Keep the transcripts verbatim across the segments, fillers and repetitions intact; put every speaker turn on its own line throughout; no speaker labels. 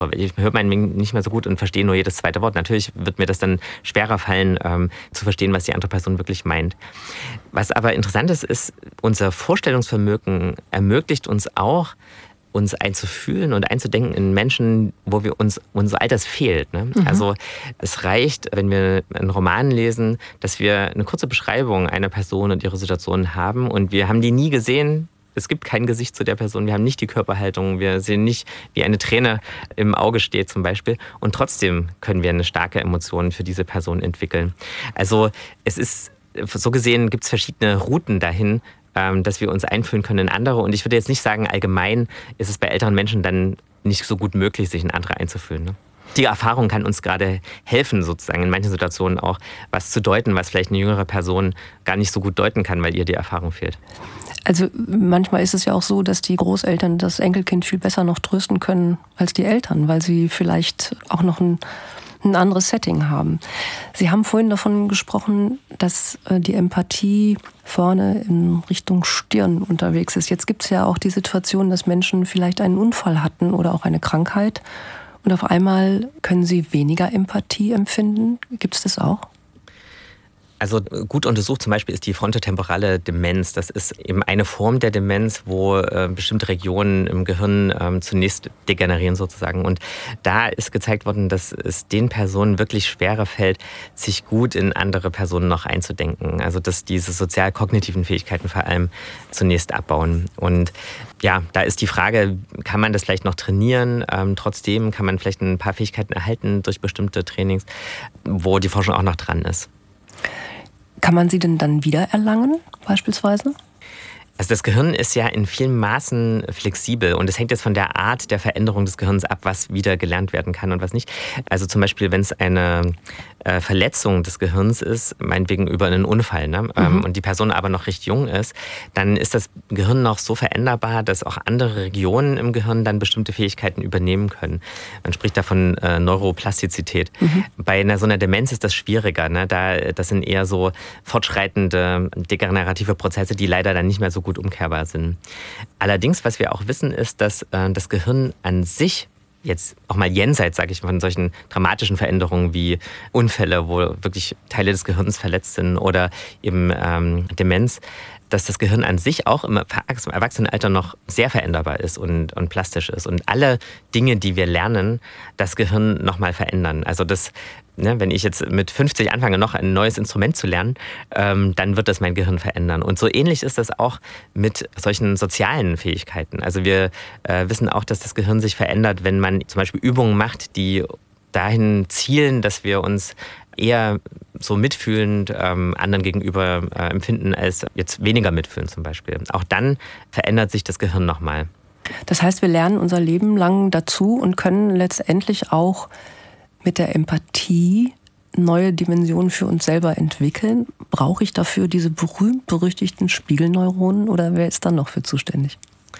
Ich höre meinen nicht mehr so gut und verstehe nur jedes zweite Wort. Natürlich wird mir das dann schwerer fallen, ähm, zu verstehen, was die andere Person wirklich meint. Was aber interessant ist, ist, unser Vorstellungsvermögen ermöglicht uns auch, uns einzufühlen und einzudenken in Menschen, wo wir uns unser Alters fehlt. Ne? Mhm. Also es reicht, wenn wir einen Roman lesen, dass wir eine kurze Beschreibung einer Person und ihrer Situation haben und wir haben die nie gesehen. Es gibt kein Gesicht zu der Person, wir haben nicht die Körperhaltung, wir sehen nicht, wie eine Träne im Auge steht zum Beispiel. Und trotzdem können wir eine starke Emotion für diese Person entwickeln. Also es ist, so gesehen gibt es verschiedene Routen dahin, dass wir uns einfühlen können in andere. Und ich würde jetzt nicht sagen, allgemein ist es bei älteren Menschen dann nicht so gut möglich, sich in andere einzufühlen. Ne? Die Erfahrung kann uns gerade helfen, sozusagen in manchen Situationen auch was zu deuten, was vielleicht eine jüngere Person gar nicht so gut deuten kann, weil ihr die Erfahrung fehlt.
Also manchmal ist es ja auch so, dass die Großeltern das Enkelkind viel besser noch trösten können als die Eltern, weil sie vielleicht auch noch ein, ein anderes Setting haben. Sie haben vorhin davon gesprochen, dass die Empathie vorne in Richtung Stirn unterwegs ist. Jetzt gibt es ja auch die Situation, dass Menschen vielleicht einen Unfall hatten oder auch eine Krankheit und auf einmal können sie weniger Empathie empfinden. Gibt es das auch?
Also gut untersucht zum Beispiel ist die frontotemporale Demenz. Das ist eben eine Form der Demenz, wo äh, bestimmte Regionen im Gehirn ähm, zunächst degenerieren sozusagen. Und da ist gezeigt worden, dass es den Personen wirklich schwerer fällt, sich gut in andere Personen noch einzudenken. Also dass diese sozial-kognitiven Fähigkeiten vor allem zunächst abbauen. Und ja, da ist die Frage, kann man das vielleicht noch trainieren? Ähm, trotzdem kann man vielleicht ein paar Fähigkeiten erhalten durch bestimmte Trainings, wo die Forschung auch noch dran ist.
Kann man sie denn dann wiedererlangen, beispielsweise?
Also das Gehirn ist ja in vielen Maßen flexibel und es hängt jetzt von der Art der Veränderung des Gehirns ab, was wieder gelernt werden kann und was nicht. Also zum Beispiel, wenn es eine äh, Verletzung des Gehirns ist, meinetwegen über einen Unfall, ne? Mhm. ähm, und die Person aber noch recht jung ist, dann ist das Gehirn noch so veränderbar, dass auch andere Regionen im Gehirn dann bestimmte Fähigkeiten übernehmen können. Man spricht da von äh, Neuroplastizität. Mhm. Bei einer, so einer Demenz ist das schwieriger. Ne? Da, das sind eher so fortschreitende degenerative Prozesse, die leider dann nicht mehr so gut umkehrbar sind. Allerdings, was wir auch wissen, ist, dass äh, das Gehirn an sich jetzt auch mal jenseits, sage ich mal, von solchen dramatischen Veränderungen wie Unfälle, wo wirklich Teile des Gehirns verletzt sind oder eben ähm, Demenz, dass das Gehirn an sich auch im Erwachsenenalter noch sehr veränderbar ist und, und plastisch ist. Und alle Dinge, die wir lernen, das Gehirn nochmal verändern. Also das, ne, wenn ich jetzt mit fünfzig anfange, noch ein neues Instrument zu lernen, ähm, dann wird das mein Gehirn verändern. Und so ähnlich ist das auch mit solchen sozialen Fähigkeiten. Also wir äh, wissen auch, dass das Gehirn sich verändert, wenn man zum Beispiel Übungen macht, die dahin zielen, dass wir uns eher so mitfühlend ähm, anderen gegenüber äh, empfinden, als jetzt weniger mitfühlen zum Beispiel. Auch dann verändert sich das Gehirn nochmal.
Das heißt, wir lernen unser Leben lang dazu und können letztendlich auch mit der Empathie neue Dimensionen für uns selber entwickeln. Brauche ich dafür diese berühmt-berüchtigten Spiegelneuronen oder wer ist dann noch für zuständig?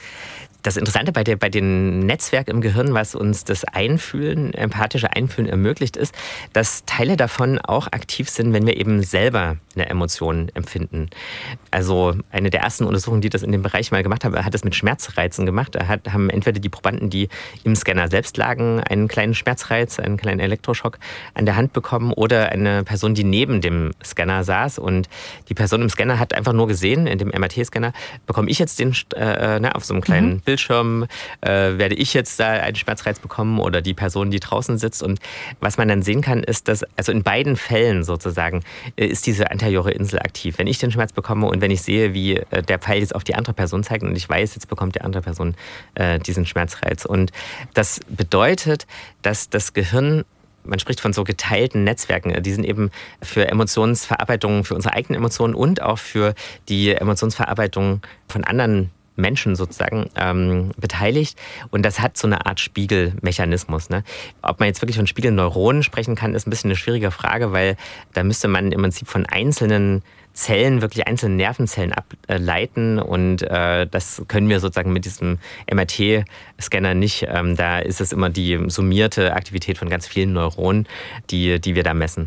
Das Interessante bei, der, bei dem Netzwerk im Gehirn, was uns das Einfühlen, empathische Einfühlen ermöglicht, ist, dass Teile davon auch aktiv sind, wenn wir eben selber eine Emotion empfinden. Also eine der ersten Untersuchungen, die das in dem Bereich mal gemacht haben, hat das mit Schmerzreizen gemacht. Da hat, haben entweder die Probanden, die im Scanner selbst lagen, einen kleinen Schmerzreiz, einen kleinen Elektroschock an der Hand bekommen oder eine Person, die neben dem Scanner saß. Und die Person im Scanner hat einfach nur gesehen, in dem M R T-Scanner, bekomme ich jetzt den äh, ne, auf so einem kleinen mhm. Bildschirm, äh, werde ich jetzt da einen Schmerzreiz bekommen oder die Person, die draußen sitzt. Und was man dann sehen kann, ist, dass also in beiden Fällen sozusagen äh, ist diese anteriore Insel aktiv. Wenn ich den Schmerz bekomme und wenn ich sehe, wie äh, der Pfeil jetzt auf die andere Person zeigt und ich weiß, jetzt bekommt die andere Person äh, diesen Schmerzreiz. Und das bedeutet, dass das Gehirn, man spricht von so geteilten Netzwerken, die sind eben für Emotionsverarbeitung, für unsere eigenen Emotionen und auch für die Emotionsverarbeitung von anderen Menschen sozusagen ähm, beteiligt. Und das hat so eine Art Spiegelmechanismus. Ne? Ob man jetzt wirklich von Spiegelneuronen sprechen kann, ist ein bisschen eine schwierige Frage, weil da müsste man im Prinzip von einzelnen Zellen, wirklich einzelne Nervenzellen ableiten und äh, das können wir sozusagen mit diesem M R T-Scanner nicht. Ähm, da ist es immer die summierte Aktivität von ganz vielen Neuronen, die, die wir da messen.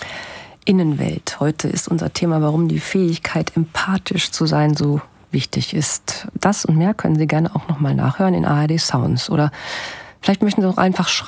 Innenwelt. Heute ist unser Thema, warum die Fähigkeit, empathisch zu sein, so wichtig ist. Das und mehr können Sie gerne auch noch mal nachhören in A R D Sounds oder Vielleicht möchten Sie auch einfach schreiben.